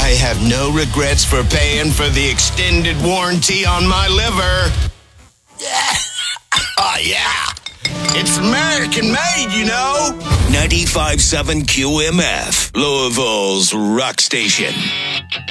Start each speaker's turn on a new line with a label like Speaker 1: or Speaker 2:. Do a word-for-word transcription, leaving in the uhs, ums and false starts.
Speaker 1: I have no regrets for paying for the extended warranty on my liver. Yeah. Oh, yeah. It's American made, you know.
Speaker 2: ninety-five point seven Q M F, Louisville's rock station.